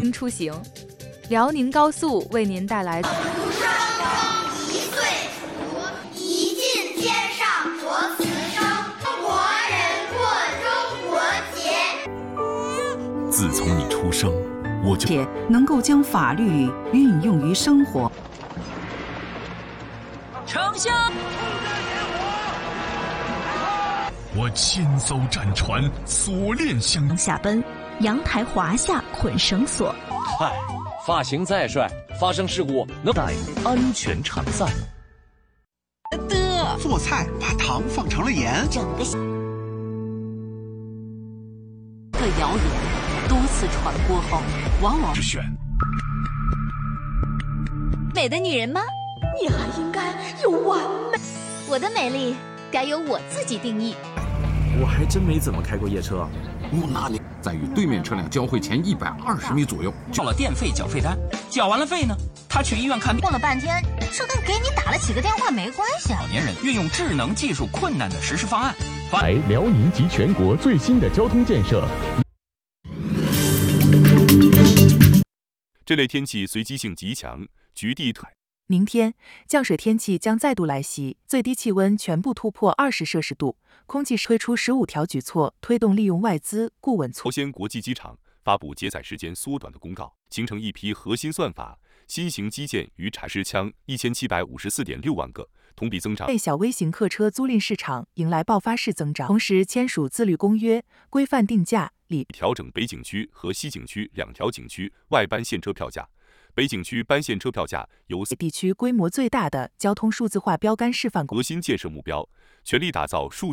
轻出行。辽宁高速为您带来。 出生风一岁除，一进天上着此生，国人过中国节。 自从你出生，我就且能够将法律运用于生活。 丞相， 我亲艘战船，锁链相下奔，阳台华夏捆绳索。 嗨，发型再帅，发生事故能带安全铲散。 做菜把糖放成了盐， 整个谣言多次传播后，往往之选美的女人吗？你还应该有完美。我的美丽该由我自己定义。 我还真没怎么开过夜车。 那你在与对面车辆交汇前120米左右， 交了电费缴费单，缴完了费呢，他去医院看病， 过了半天，说跟给你打了几个电话没关系啊。 老年人运用智能技术困难的实施方案。 来辽宁及全国最新的交通建设。 这类天气随机性极强，局地退。 明天降水天气将再度来袭，最低气温全部突破20摄氏度。空气推出15条举措，推动利用外资固稳朝鲜国际机场发布接载时间缩短的公告，形成一批核心算法新型基建与产持枪1754.6万个，同比增长。 小微型客车租赁市场迎来爆发式增长，同时签署自律公约，规范定价， 调整北景区和西景区2条景区外班线车票价。北景区班线车票价由地区规模最大的交通数字化标杆示范。 核心建设目标，全力打造数